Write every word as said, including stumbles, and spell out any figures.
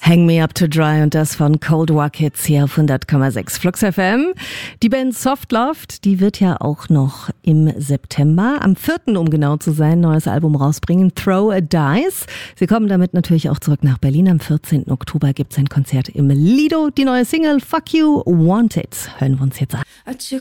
Hang Me Up to Dry und das von Cold War Kids hier auf hundert Komma sechs Flux F M. Die Band Softloft, die wird ja auch noch im September, am vierten um genau zu sein, neues Album rausbringen, Throw a Dice. Sie kommen damit natürlich auch zurück nach Berlin. Am vierzehnten Oktober gibt es ein Konzert im Lido. Die neue Single Fuck You Want It hören wir uns jetzt an.